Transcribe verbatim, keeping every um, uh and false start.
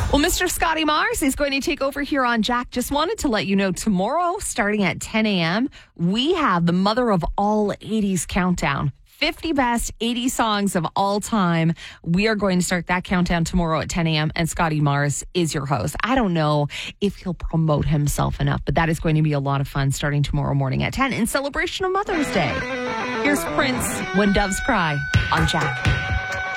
Well, Mister Scotty Mars is going to take over here on Jack. Just wanted to let you know tomorrow, starting at ten a.m., we have the Mother of All eighties countdown. fifty best eighty songs of all time. We are going to start that countdown tomorrow at ten a.m. and Scotty Mars is your host. I don't know if he'll promote himself enough, but that is going to be a lot of fun starting tomorrow morning at ten in celebration of Mother's Day. Here's Prince, When Doves Cry on Jack.